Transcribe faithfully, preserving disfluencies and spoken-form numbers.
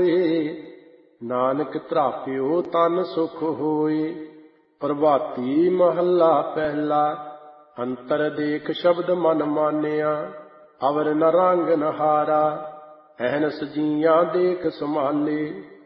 ਕੋਏ। ਨਾਨਕ ਧਰਾਪਿਓ ਤਨ ਸੁਖ ਹੋਏ। ਪ੍ਰਭਾਤੀ ਮਹੱਲਾ ਪਹਿਲਾ। ਅੰਤਰ ਦੇਖ ਸ਼ਬਦ ਮਨ ਮਾਨਿਆ, ਅਵਰ ਨ ਰੰਗ ਨ ਹਾਰਾ। ਅਹਨਸ ਜੀਆਂ ਦੇਖ ਸਮਾਲੇ,